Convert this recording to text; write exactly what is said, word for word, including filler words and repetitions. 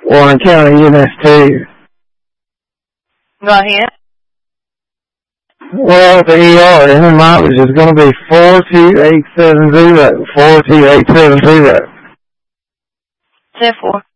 Warren County E M S two. Go ahead. Well, the E R and the mileage is going to be four two eight seven zero. four two eight seven zero. ten four.